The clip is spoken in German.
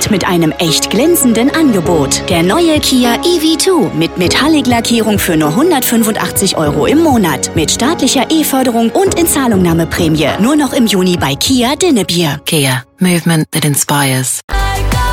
und mit einem echt glänzenden Angebot. Der neue Kia EV2 mit Metallic-Lackierung für nur 185 € im Monat. Mit staatlicher E-Förderung und Inzahlungnahmeprämie. Nur noch im Juni bei Kia Dinnebier. Kia. Movement that inspires.